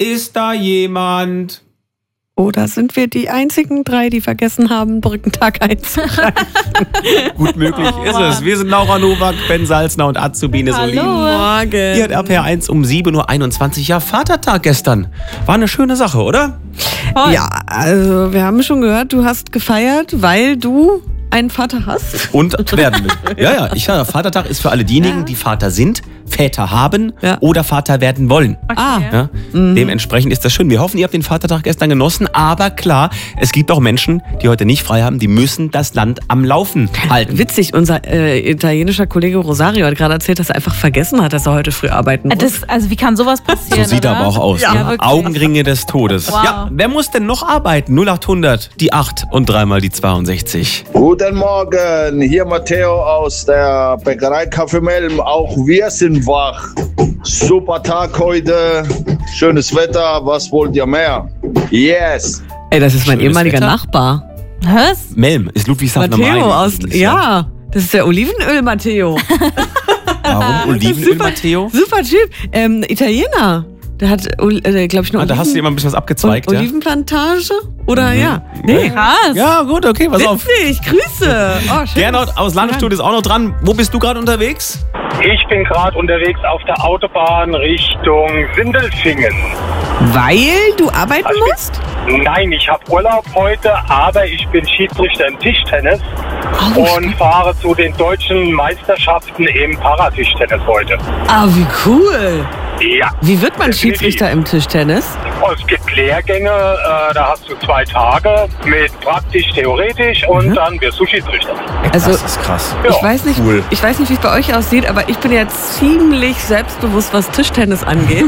Ist da jemand? Oder sind wir die einzigen 3, die vergessen haben, Brückentag einzuschalten? Gut möglich ist es. Wir sind Laura Nowak, Ben Salzner und Azubine Solin. Morgen. Hier hat RPR1 um 7.21 Uhr. Ja, Vatertag gestern. War eine schöne Sache, oder? Ja, also wir haben schon gehört, du hast gefeiert, weil du einen Vater hast. Und werden will. Ja, Vatertag ist für alle diejenigen, die Vater sind, Väter haben oder Vater werden wollen. Okay. Ja? Dementsprechend ist das schön. Wir hoffen, ihr habt den Vatertag gestern genossen. Aber klar, es gibt auch Menschen, die heute nicht frei haben, die müssen das Land am Laufen halten. Witzig, unser italienischer Kollege Rosario hat gerade erzählt, dass er einfach vergessen hat, dass er heute früh arbeiten muss. Also wie kann sowas passieren? So sieht er aber auch aus. Ja, Ne? wirklich. Augenringe des Todes. Wow. Ja, wer muss denn noch arbeiten? 0800, die 8 und 3 mal die 62. Guten Morgen, hier Matteo aus der Bäckerei Café Melm. Auch wir sind wach. Super Tag heute, schönes Wetter, was wollt ihr mehr? Yes! Ey, das ist mein Schönes ehemaliger Wetter. Nachbar. Was? Melm ist Ludwigshafen am Rhein. Matteo aus, übrigens, ja, das ist der Olivenöl Matteo. Warum Olivenöl, Matteo? Super Typ. Italiener. Der hat, glaube ich, eine Da hast du immer ein bisschen was abgezweigt, ja? Olivenplantage? Oder ja? Nee. Krass. Ja, gut, okay, pass auf. Witzig, Grüße. Oh, schön. Gernot aus Landstuhl ist auch noch dran. Wo bist du gerade unterwegs? Ich bin gerade unterwegs auf der Autobahn Richtung Sindelfingen. Weil du arbeiten musst? Nein, ich habe Urlaub heute, aber ich bin Schiedsrichter im Tischtennis und fahre zu den deutschen Meisterschaften im Paratischtennis heute. Ah, wie cool. Ja. Wie wird man Definitiv. Schiedsrichter im Tischtennis? Es gibt Lehrgänge, da hast du 2 Tage mit praktisch, theoretisch und dann wirst du Schiedsrichter. Also, Das ist krass. ich weiß nicht, cool. wie es bei euch aussieht, aber ich bin jetzt ziemlich selbstbewusst, was Tischtennis angeht.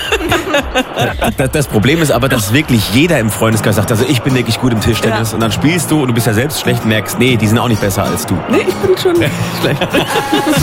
Das Problem ist aber, dass wirklich jeder im Freundeskreis sagt, also ich bin wirklich gut im Tischtennis. Ja. Und dann spielst du und du bist ja selbst schlecht und merkst, nee, die sind auch nicht besser als du. Nee, ich bin schon schlecht.